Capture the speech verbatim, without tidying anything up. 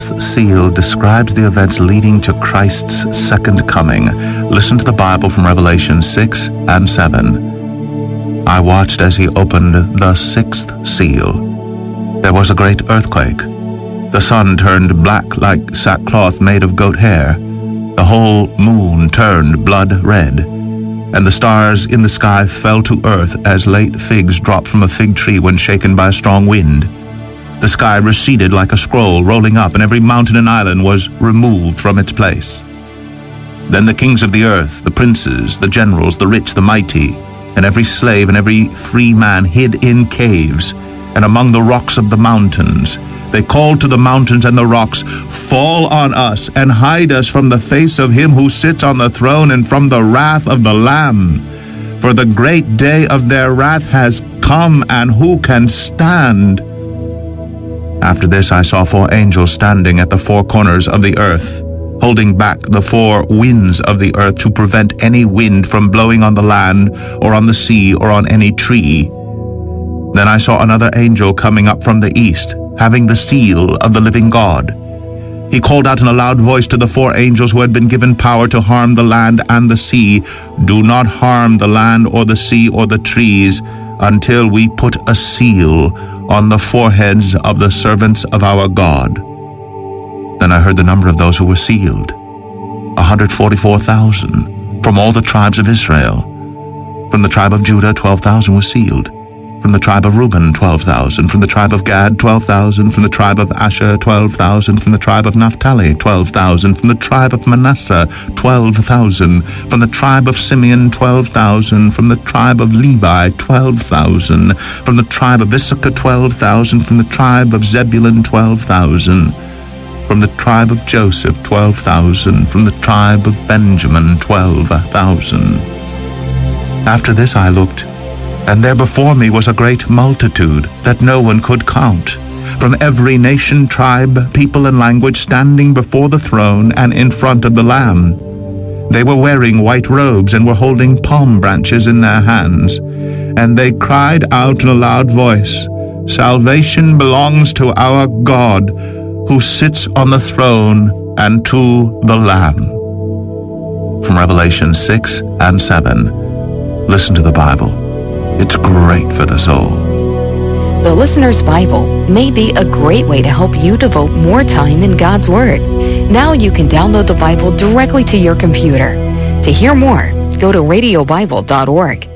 seal describes the events leading to Christ's second coming. Listen to the Bible from Revelation six and seven. I watched as he opened the sixth seal. There was a great earthquake. The sun turned black like sackcloth made of goat hair. The whole moon turned blood red, and the stars in the sky fell to earth as late figs drop from a fig tree when shaken by a strong wind. The sky receded like a scroll rolling up, and every mountain and island was removed from its place. Then the kings of the earth, the princes, the generals, the rich, the mighty, and every slave and every free man hid in caves and among the rocks of the mountains. They called to the mountains and the rocks, "Fall on us and hide us from the face of him who sits on the throne and from the wrath of the Lamb. For the great day of their wrath has come, and who can stand?" After this I saw four angels standing at the four corners of the earth, holding back the four winds of the earth to prevent any wind from blowing on the land or on the sea or on any tree. Then I saw another angel coming up from the east, having the seal of the living God. He called out in a loud voice to the four angels who had been given power to harm the land and the sea, "Do not harm the land or the sea or the trees until we put a seal on the foreheads of the servants of our God." Then I heard the number of those who were sealed, one hundred forty-four thousand, from all the tribes of Israel. From the tribe of Judah, twelve thousand were sealed. From the tribe of Reuben, twelve thousand. From the tribe of Gad, twelve thousand. From the tribe of Asher, twelve thousand. From the tribe of Naphtali, twelve thousand. From the tribe of Manasseh, twelve thousand. From the tribe of Simeon, twelve thousand. From the tribe of Levi, twelve thousand. From the tribe of Issachar, twelve thousand. From the tribe of Zebulun, twelve thousand. From the tribe of Joseph, twelve thousand. From the tribe of Benjamin, twelve thousand. After this I looked, and there before me was a great multitude that no one could count, from every nation, tribe, people, and language, standing before the throne and in front of the Lamb. They were wearing white robes and were holding palm branches in their hands, and they cried out in a loud voice, "Salvation belongs to our God, who sits on the throne, and to the Lamb." From Revelation six and seven. Listen to the Bible. It's great for the soul. The Listener's Bible may be a great way to help you devote more time in God's Word. Now you can download the Bible directly to your computer. To hear more, go to radio bible dot org.